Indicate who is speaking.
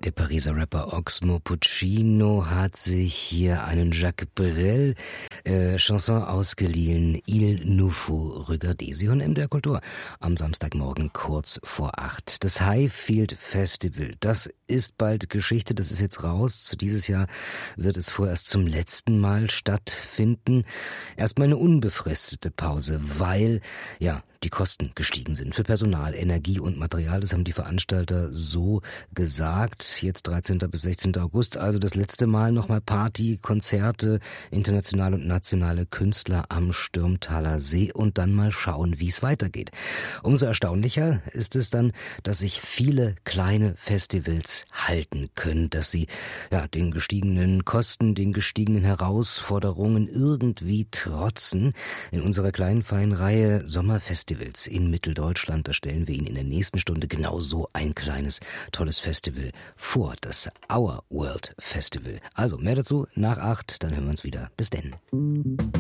Speaker 1: Der Pariser Rapper Oxmo Puccino hat sich hier einen Jacques Brel Chanson ausgeliehen, Il nous faut regarder. Sie hören MDR Kultur am Samstagmorgen kurz vor 8. Das Highfield Festival, das ist bald Geschichte, das ist jetzt raus. Dieses Jahr wird es vorerst zum letzten Mal stattfinden. Erstmal eine unbefristete Pause, weil die Kosten gestiegen sind für Personal, Energie und Material. Das haben die Veranstalter so gesagt. Jetzt 13. bis 16. August, also das letzte Mal nochmal Party, Konzerte, internationale und nationale Künstler am Stürmtaler See und dann mal schauen, wie es weitergeht. Umso erstaunlicher ist es dann, dass sich viele kleine Festivals halten können, dass sie den gestiegenen Kosten, den gestiegenen Herausforderungen irgendwie trotzen. In unserer kleinen feinen Reihe Sommerfestivals in Mitteldeutschland, da stellen wir Ihnen in der nächsten Stunde genau so ein kleines, tolles Festival vor, das Our World Festival. Also mehr dazu nach 8, dann hören wir uns wieder. Bis denn.